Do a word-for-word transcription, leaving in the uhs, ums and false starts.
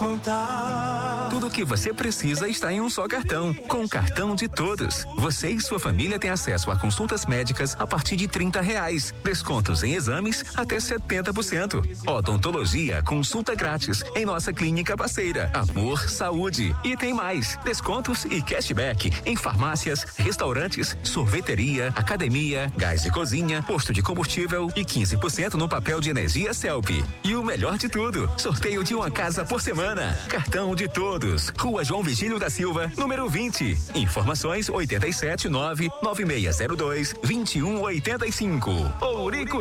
contar. Tudo o que você precisa está em um só cartão. Com o cartão de todos, você e sua família têm acesso a consultas médicas a partir de trinta reais. Descontos em exames até setenta por cento. Odontologia, consulta grátis em nossa clínica parceira. Amor, saúde. E tem mais. Descontos e cashback em farmácias, restaurantes, sorveteria, academia, gás de cozinha, posto de combustível e quinze por cento no papel de energia Celp. E o melhor de tudo, sorteio de uma casa por semana. Cartão de todos. Rua João Vigílio da Silva, número vinte. Informações oitenta e sete nove nove seis zero dois vinte e um oitenta e cinco. Ourico